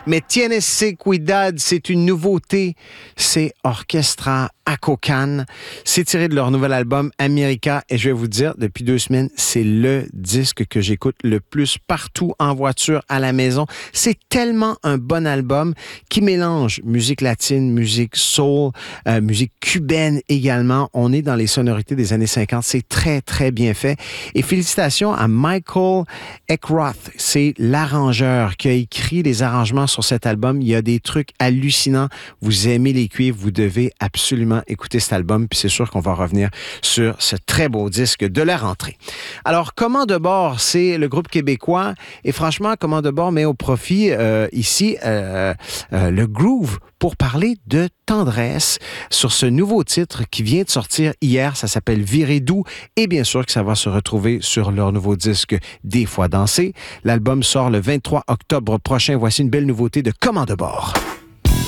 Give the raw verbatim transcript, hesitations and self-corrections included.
Mais Tienes Cuidado, c'est une nouveauté. C'est Orchestra Acocan. C'est tiré de leur nouvel album America. Et je vais vous dire, depuis deux semaines, c'est le disque que j'écoute le plus partout en voiture, à la maison. C'est tellement un bon album qui mélange musique latine, musique soul, euh, musique cubaine également. On est dans les sonorités des années cinquante. C'est très, très bien fait. Et félicitations à Michael Eckroth. C'est l'arrangeur qui a écrit les arrangements sur cet album. Il y a des trucs hallucinants. Vous aimez les cuivres, vous devez absolument écouter cet album. Puis c'est sûr qu'on va revenir sur ce très beau disque de la rentrée. Alors, Comment de bord, c'est le groupe québécois. Et franchement, Comment de bord met au profit euh, ici euh, euh, le groove pour parler de tendresse sur ce nouveau titre qui vient de sortir hier. Ça s'appelle Virer doux. Et bien sûr que ça va se retrouver sur leur nouveau disque Des fois dansé. L'album sort le vingt-trois octobre prochain. Voici une belle nouveauté de Comment de bord.